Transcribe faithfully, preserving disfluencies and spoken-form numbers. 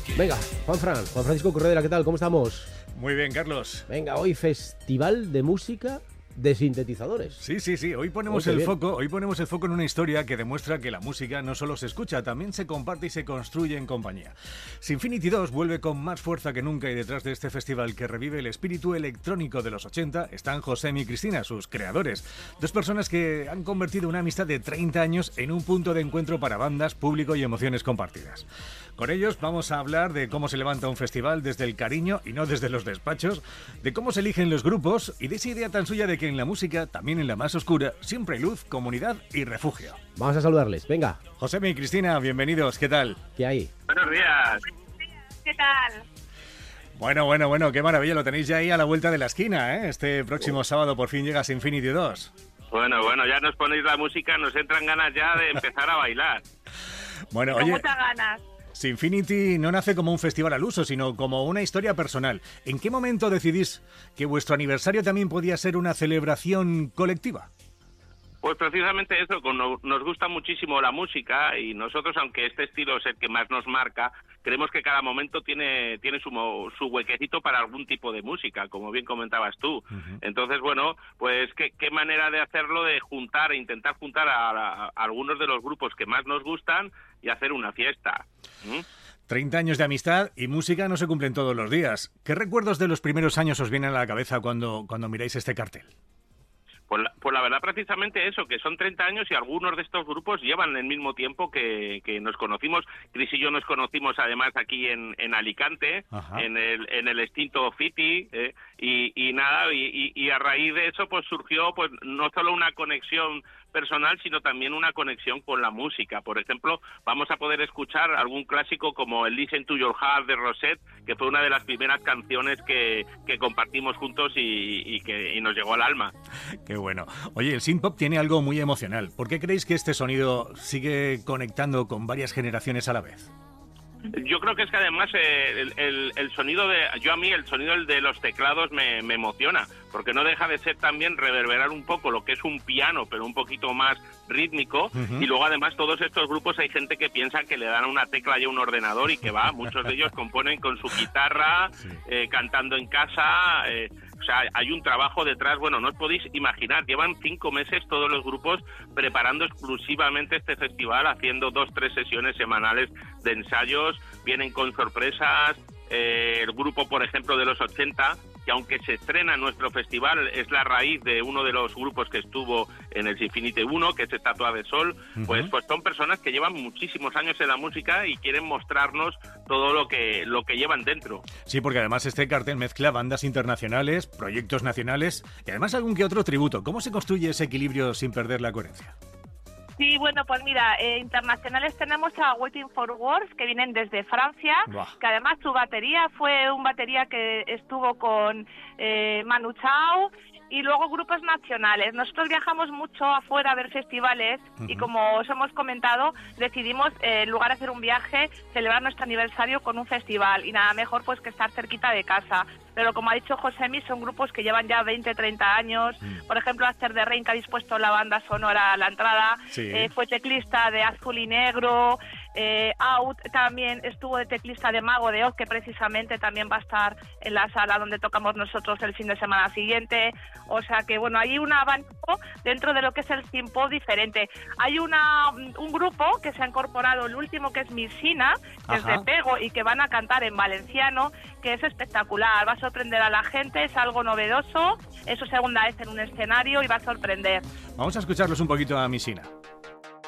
Venga, Juanfran, Juan Francisco Corredera, ¿qué tal? ¿Cómo estamos? Muy bien, Carlos. Venga, hoy Festival de Música de Sintetizadores. Sí, sí, sí. Hoy ponemos Muy el bien. foco, hoy ponemos el foco en una historia que demuestra que la música no solo se escucha, también se comparte y se construye en compañía. Sinfinity dos vuelve con más fuerza que nunca y detrás de este festival que revive el espíritu electrónico de los ochenta están Josemi y Cristina, sus creadores. Dos personas que han convertido una amistad de treinta años en un punto de encuentro para bandas, público y emociones compartidas. Con ellos vamos a hablar de cómo se levanta un festival desde el cariño y no desde los despachos, de cómo se eligen los grupos y de esa idea tan suya de que en la música, también en la más oscura, siempre hay luz, comunidad y refugio. Vamos a saludarles, venga, Josemi y Cristina, bienvenidos, ¿qué tal? ¿qué hay? Buenos días. ¿Qué tal? Bueno, bueno, bueno, qué maravilla, lo tenéis ya ahí a la vuelta de la esquina, ¿eh? Este próximo sábado por fin llega Sinfinity dos. Bueno, bueno, ya nos ponéis la música, nos entran ganas ya de empezar a bailar. Bueno, Con oye, muchas ganas. Sinfinity no nace como un festival al uso, sino como una historia personal. ¿En qué momento decidís que vuestro aniversario también podía ser una celebración colectiva? Pues precisamente eso, con- nos gusta muchísimo la música y nosotros, aunque este estilo es el que más nos marca, creemos que cada momento tiene tiene su, mo- su huequecito para algún tipo de música, como bien comentabas tú. Ujú. Entonces, bueno, pues qué, qué manera de hacerlo, de juntar, e intentar juntar a, a- a algunos de los grupos que más nos gustan y hacer una fiesta. ¿Mm? treinta años de amistad y música no se cumplen todos los días. ¿Qué recuerdos de los primeros años os vienen a la cabeza cuando, cuando miráis este cartel? Pues la, pues la verdad, precisamente eso, que son treinta años y algunos de estos grupos llevan el mismo tiempo que, que nos conocimos. Cris y yo nos conocimos además aquí en, en Alicante, Ajá. en el, en el extinto Fiti, eh, y, y nada, y, y- y a raíz de eso pues surgió pues no solo una conexión personal, sino también una conexión con la música. Por ejemplo, vamos a poder escuchar algún clásico como el Listen to Your Heart de Rosette, que fue una de las primeras canciones que, que compartimos juntos y, y que y nos llegó al alma. Qué bueno. Oye, el synth pop tiene algo muy emocional. ¿Por qué creéis que este sonido sigue conectando con varias generaciones a la vez? Yo creo que es que además eh, el, el- el sonido de... Yo a mí el sonido de los teclados me, me emociona, porque no deja de ser también reverberar un poco lo que es un piano, pero un poquito más rítmico. Ujú. Y luego además todos estos grupos hay gente que piensa que le dan una tecla y un ordenador y que va, muchos de ellos componen con su guitarra, Sí. eh, cantando en casa... eh, o sea, hay un trabajo detrás, bueno, no os podéis imaginar, llevan cinco meses todos los grupos preparando exclusivamente este festival, haciendo dos, tres sesiones semanales de ensayos, vienen con sorpresas, eh, el grupo, por ejemplo, de los ochenta, que aunque se estrena en nuestro festival, es la raíz de uno de los grupos que estuvo en el Sinfinity uno, que es Estatua de Sol, pues, Ujú. pues son personas que llevan muchísimos años en la música y quieren mostrarnos todo lo que, lo que llevan dentro. Sí, porque además este cartel mezcla bandas internacionales, proyectos nacionales y además algún que otro tributo. ¿Cómo se construye ese equilibrio sin perder la coherencia? Sí, bueno, pues mira, eh, internacionales tenemos a Waiting for Words, que vienen desde Francia, Buah. que además su batería fue un batería que estuvo con eh, Manu Chao, y luego grupos nacionales. Nosotros viajamos mucho afuera a ver festivales y Ujú. como os hemos comentado, decidimos, eh, en lugar de hacer un viaje, celebrar nuestro aniversario con un festival, y nada mejor pues que estar cerquita de casa. Pero como ha dicho Josemi, son grupos que llevan ya veinte, treinta años. Mm. Por ejemplo, Aster de Rein, que ha dispuesto la banda sonora a la entrada, Sí. eh, fue teclista de Azul y Negro. eh, Out también estuvo de teclista de Mago de Oz, que precisamente también va a estar en la sala donde tocamos nosotros el fin de semana siguiente. O sea que, bueno, hay un abanico dentro de lo que es el synth-pop diferente. Hay una un grupo que se ha incorporado, el último, que es Misina, que es Ajá. de Pego y que van a cantar en valenciano, que es espectacular, va a sorprender a la gente, es algo novedoso, es su segunda vez en un escenario y va a sorprender. Vamos a escucharlos un poquito a Misina.